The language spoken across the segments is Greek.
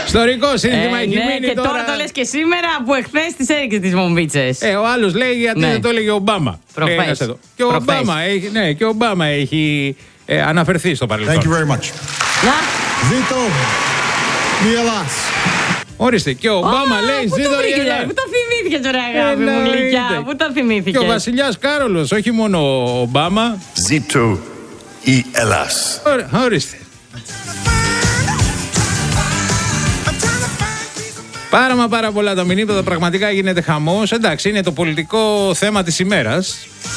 Ιστορικό σύνθημα έχει μείνει και τώρα το λες και σήμερα που εχθές τις έριξε τις βομβίτσες. Ο άλλος λέει γιατί δεν το έλεγε ο Ομπάμα. Προφές. Και ο Ομπάμα έχει αναφερθεί στο παρελθόν. Thank you very much. Ζήτω η Ελλάς. Ορίστε, και ο Ομπάμα λέει ζήτω η Ελλάδα. Πού το θυμήθηκες, ωραία αγάπη μου γλυκιά, πού το θυμήθηκες. Και ο βασιλιάς Κάρολος, όχι μόνο ο Ομπάμα. Ζήτω η Ελλάς. Ορίστε. Πάρα πολλά τα μηνύματα, πραγματικά γίνεται χαμός. Εντάξει, είναι το πολιτικό θέμα της ημέρας.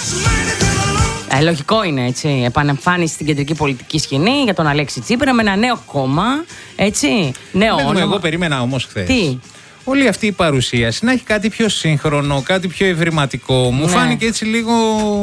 Λογικό είναι, έτσι. Επανεμφάνιση στην κεντρική πολιτική σκηνή για τον Αλέξη Τσίπρα με ένα νέο κόμμα, έτσι. Νέο όνομα. Εγώ περίμενα όμως χθες. Τι? Όλη αυτή η παρουσίαση να έχει κάτι πιο σύγχρονο, κάτι πιο ευρηματικό. Μου φάνηκε έτσι λίγο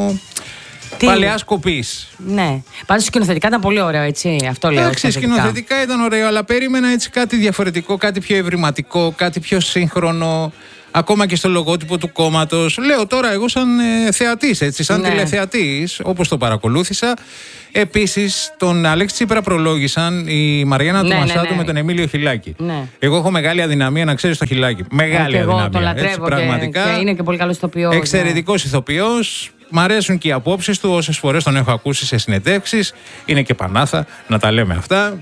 παλαιάς κοπής. Ναι. Πάντως σκηνοθετικά ήταν πολύ ωραίο, έτσι. Αυτό λέω. Εντάξει, σκηνοθετικά ήταν ωραίο, αλλά περίμενα έτσι κάτι διαφορετικό, κάτι πιο ευρηματικό, κάτι πιο σύγχρονο. Ακόμα και στο λογότυπο του κόμματος. Λέω τώρα εγώ σαν θεατής, έτσι, σαν τηλεθεατής, όπως το παρακολούθησα. Επίσης, τον Αλέξη Τσίπρα προλόγησαν η Μαριάννα του Μασάτου με τον Εμίλιο Χιλάκη. Ναι. Εγώ έχω μεγάλη αδυναμία να ξέρεις το Χιλάκη. Μεγάλη αδυναμία. Εγώ τον λατρεύω, έτσι, πραγματικά. Και είναι και πολύ καλός ηθοποιός. Εξαιρετικός ηθοποιός. Μ' αρέσουν και οι απόψεις του, όσες φορές τον έχω ακούσει σε συνεντεύξεις. Είναι και πανάθα, να τα λέμε αυτά.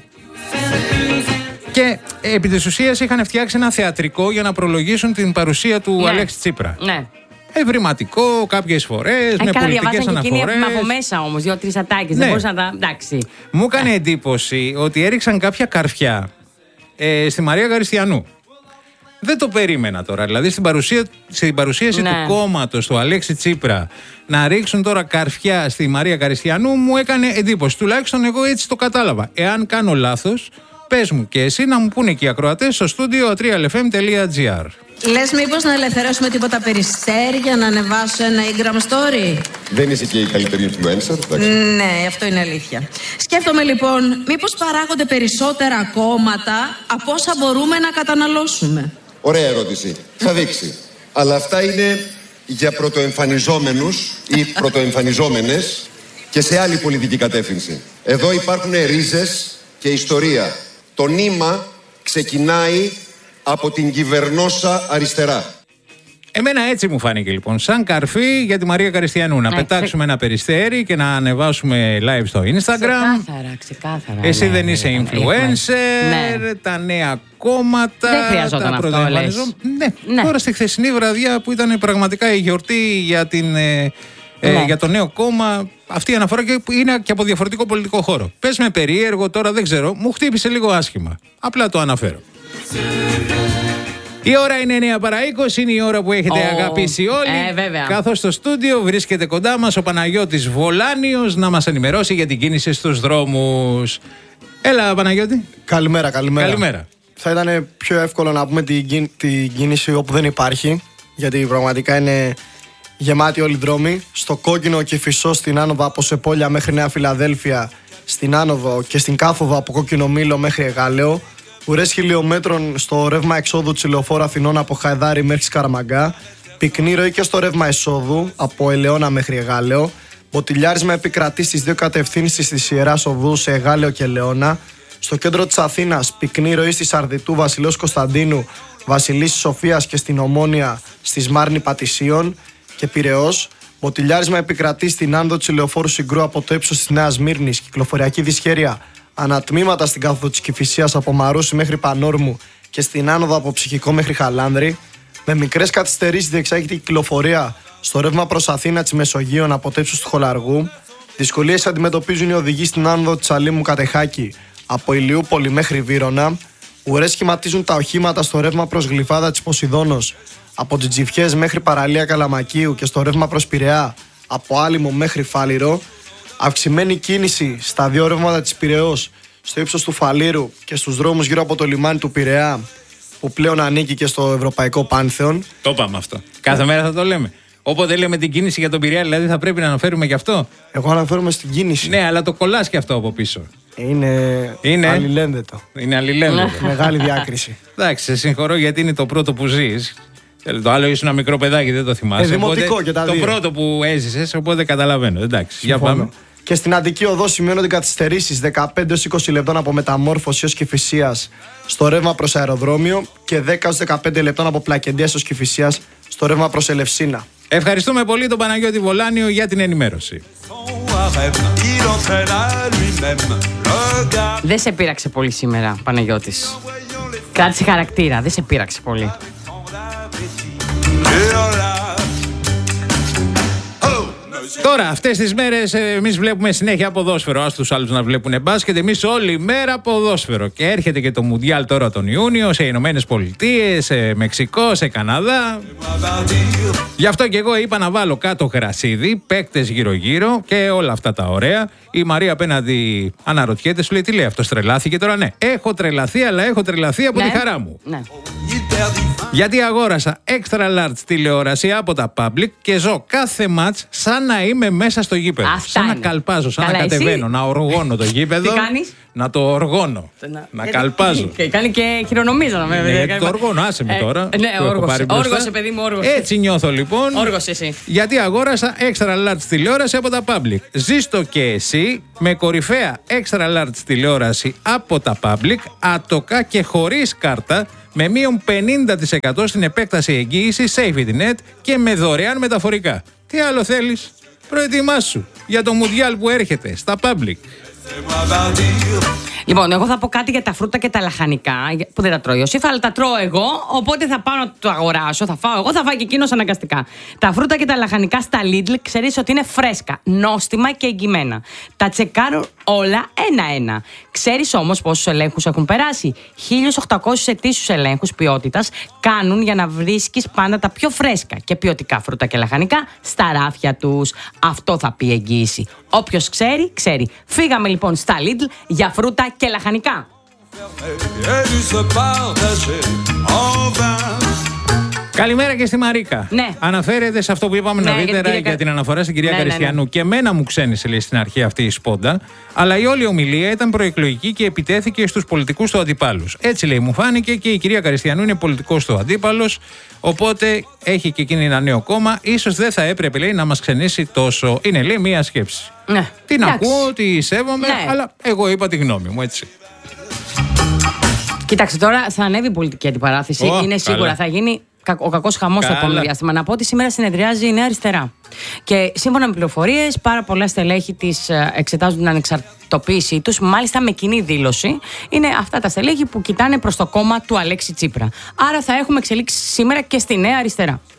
Και επί της ουσίας είχαν φτιάξει ένα θεατρικό για να προλογίσουν την παρουσία του Αλέξη Τσίπρα. Ναι. Ευρηματικό κάποιες φορές, με πολιτικές αναφορές. Από μέσα όμως, 2-3 ατάκες, δεν μπορούσα να τα... Εντάξει. Μου έκανε εντύπωση ότι έριξαν κάποια καρφιά στη Μαρία Καριστιανού. Δεν το περίμενα τώρα. Δηλαδή στην παρουσίαση του κόμματος του Αλέξη Τσίπρα να ρίξουν τώρα καρφιά στη Μαρία Καριστιανού μου έκανε εντύπωση. Τουλάχιστον εγώ έτσι το κατάλαβα. Εάν κάνω λάθος, πες μου και εσύ να μου πούνε και οι ακροατές στο στούντιο 3lfm.gr. Λες μήπως να ελευθερώσουμε τίποτα περιστέρι για να ανεβάσω ένα Instagram story? Δεν είσαι και η καλύτερη influencer, εντάξει. Ναι, αυτό είναι αλήθεια. Σκέφτομαι λοιπόν, μήπως παράγονται περισσότερα κόμματα από όσα μπορούμε να καταναλώσουμε? Ωραία ερώτηση. Θα δείξει. Αλλά αυτά είναι για πρωτοεμφανιζόμενους ή πρωτοεμφανιζόμενες και σε άλλη πολιτική κατεύθυνση. Εδώ υπάρχουν ρίζες και ιστορία. Το νήμα ξεκινάει από την κυβερνόσα αριστερά. Εμένα έτσι μου φάνηκε λοιπόν, σαν καρφί για τη Μαρία Καριστιανού. Να πετάξουμε ένα περιστέρι και να ανεβάσουμε live στο Instagram. Ξεκάθαρα. Εσύ δεν είσαι influencer, τα νέα κόμματα. Δεν χρειαζόταν αυτό, λες. Ναι. Τώρα στη χθεσινή βραδιά που ήταν πραγματικά η γιορτή για το νέο κόμμα, αυτή η αναφορά και είναι και από διαφορετικό πολιτικό χώρο. Πες με περίεργο τώρα, δεν ξέρω, μου χτύπησε λίγο άσχημα. Απλά το αναφέρω. Η ώρα είναι 9 παρά 20, είναι η ώρα που έχετε αγαπήσει όλοι. Καθώς στο στούντιο βρίσκεται κοντά μας ο Παναγιώτης Βολάνιος να μας ενημερώσει για την κίνηση στους δρόμους. Έλα Παναγιώτη. Καλημέρα. Θα ήταν πιο εύκολο να πούμε την κίνηση όπου δεν υπάρχει, γιατί πραγματικά είναι γεμάτοι όλοι οι δρόμοι. Στο Κόκκινο και Φυσό στην άνοδο από Σεπόλια μέχρι Νέα Φιλαδέλφια, στην άνοδο και στην κάθοδο από Κόκκινο Μήλο μέχρι Εγάλεο. Ουρές χιλιόμετρων στο ρεύμα εξόδου της Λεωφόρου Αθηνών από Χαϊδάρη μέχρι Σκαραμαγκά. Πυκνή ροή και στο ρεύμα εισόδου από Ελαιώνα μέχρι Εγάλεο. Μποτιλιάρισμα επικρατεί στις δύο κατευθύνσεις της Ιεράς Οδού σε Εγάλεο και Ελαιώνα. Στο κέντρο της Αθήνας, πυκνή ροή στη Σαρδιτού Βασιλέως Κωνσταντίνου, Βασιλής Σοφίας και στην Ομόνια στη Σμάρνη Πατησίων και Πειραιώς. Μποτιλιάρισμα επικρατεί στην άνοδο της Λεωφόρου Συγκρού από το ύψος της Νέας Μύρνης, κυκλοφοριακή δυσχέρεια. Ανατμήματα στην κάθοδο της Κηφισίας από Μαρούσι μέχρι Πανόρμου και στην άνοδο από Ψυχικό μέχρι Χαλάνδρη. Με μικρές καθυστερήσεις διεξάγεται η κυκλοφορία στο ρεύμα προς Αθήνα της Μεσογείων από το ύψος του Χολαργού. Δυσκολίες αντιμετωπίζουν οι οδηγοί στην άνοδο της Αλήμου Κατεχάκη από Ηλιούπολη μέχρι Βύρωνα. Ουρές σχηματίζουν τα οχήματα στο ρεύμα προς Γλυφάδα της Ποσειδώνος από τις Τζιφιές μέχρι Παραλία Καλαμακίου και στο ρεύμα προς Πειραιά από Άλυμο μέχρι Φάληρο. Αυξημένη κίνηση στα δύο ρεύματα της Πειραιώς στο ύψος του Φαλήρου και στους δρόμους γύρω από το λιμάνι του Πειραιά που πλέον ανήκει και στο Ευρωπαϊκό Πάνθεον. Το είπαμε αυτό. Κάθε μέρα θα το λέμε. Όποτε λέμε την κίνηση για τον Πειραιά, δηλαδή θα πρέπει να αναφέρουμε και αυτό. Εγώ αναφέρομαι στην κίνηση. Ναι, αλλά το κολλάς και αυτό από πίσω. Είναι αλληλένδετο. Είναι αλληλένδετο. Μεγάλη διάκριση. Εντάξει, σε συγχωρώ γιατί είναι το πρώτο που ζεις. Το άλλο ήσουν ένα μικρό παιδάκι, δεν το θυμάσαι. Δημοτικό και τα δύο. Το πρώτο που έζησες, οπότε καταλαβαίνω. Εντάξει, για πάμε. Και στην Αττική Οδό σημειώνονται καθυστερήσεις 15-20 λεπτών από Μεταμόρφωση έως Κηφισίας στο ρεύμα προς αεροδρόμιο και 10-15 λεπτών από Πλακεντίας έως Κηφισίας στο ρεύμα προς Ελευσίνα. Ευχαριστούμε πολύ τον Παναγιώτη Βολάνιο για την ενημέρωση. Δεν σε πείραξε πολύ σήμερα, Παναγιώτης. Κράτησε χαρακτήρα, δεν σε πείραξε πολύ. Τώρα, αυτές τις μέρες εμείς βλέπουμε συνέχεια ποδόσφαιρο. Ας τους άλλους να βλέπουν μπάσκετ. Εμείς όλη μέρα ποδόσφαιρο. Και έρχεται και το Μουντιάλ τώρα τον Ιούνιο σε Ηνωμένες Πολιτείες, σε Μεξικό, σε Καναδά. Γι' αυτό και εγώ είπα να βάλω κάτω γρασίδι, παίκτες γύρω-γύρω και όλα αυτά τα ωραία. Η Μαρία απέναντι αναρωτιέται, σου λέει τι λέει, αυτός τρελάθηκε τώρα? Ναι, έχω τρελαθεί, αλλά έχω τρελαθεί από τη χαρά μου. Ναι. Γιατί αγόρασα extra large τηλεόραση από τα Public και ζω κάθε μάτς σαν να είμαι μέσα στο γήπεδο. Αυτά σαν είναι. να καλπάζω, σαν Καλά, να κατεβαίνω, εσύ? να οργώνω το γήπεδο. Τι κάνεις? Να το οργώνω. Να καλπάζω. Και κάνει και χειρονομίζω. Ναι, το οργώνω, άσε με τώρα. Ναι, όργωσε, παιδί μου, όργωσε. Έτσι νιώθω λοιπόν. Όργωσε εσύ. Γιατί αγόρασα extra large τηλεόραση από τα Public. Ζήστο και εσύ με κορυφαία extra large τηλεόραση από τα Public, άτοκα και χωρίς κάρτα, με μείον 50% στην επέκταση εγγύησης Safety Net και με δωρεάν μεταφορικά. Τι άλλο θέλεις? Προετοιμάσου για το Μουντιάλ που έρχεται στα Public. Λοιπόν, εγώ θα πω κάτι για τα φρούτα και τα λαχανικά που δεν τα τρώει ο Σιφ, αλλά τα τρώω εγώ. Οπότε θα πάω να το αγοράσω, θα φάω εγώ, θα φάει και εκείνος αναγκαστικά. Τα φρούτα και τα λαχανικά στα Lidl ξέρεις ότι είναι φρέσκα, νόστιμα και εγγυημένα. Τα τσεκάρουν όλα ένα-ένα. Ξέρεις όμως πόσους ελέγχους έχουν περάσει? 1.800 ετήσιους ελέγχους ποιότητας κάνουν για να βρίσκεις πάντα τα πιο φρέσκα και ποιοτικά φρούτα και λαχανικά στα ράφια τους. Αυτό θα πει εγγύηση. Όποιος ξέρει, ξέρει. Φύγαμε λοιπόν στα Lidl για φρούτα και λαχανικά. Καλημέρα και στη Μαρίκα. Ναι. Αναφέρεται σε αυτό που είπαμε νωρίτερα για την αναφορά στην κυρία Καριστιανού. Ναι. Και εμένα μου ξένησε, λέει, στην αρχή αυτή η σπόντα. Αλλά η όλη ομιλία ήταν προεκλογική και επιτέθηκε στους πολιτικούς του αντιπάλους. Έτσι, λέει, μου φάνηκε, και η κυρία Καριστιανού είναι πολιτικός του αντίπαλος. Οπότε έχει και εκείνη ένα νέο κόμμα. Ίσως δεν θα έπρεπε, λέει, να μας ξενήσει τόσο. Είναι, λέει, μία σκέψη. Ναι. Την ακούω, τη σέβομαι, ναι, αλλά εγώ είπα τη γνώμη μου, έτσι. Κοιτάξτε, τώρα θα ανέβει η πολιτική αντιπαράθεση. Είναι σίγουρα, καλά. Θα γίνει ο κακός χαμός το επόμενο διάστημα. Να πω ότι σήμερα συνεδριάζει η Νέα Αριστερά. Και σύμφωνα με πληροφορίες, πάρα πολλά στελέχη της εξετάζουν την ανεξαρτητοποίησή τους, μάλιστα με κοινή δήλωση. Είναι αυτά τα στελέχη που κοιτάνε προς το κόμμα του Αλέξη Τσίπρα. Άρα θα έχουμε εξελίξεις σήμερα και στη Νέα Αριστερά.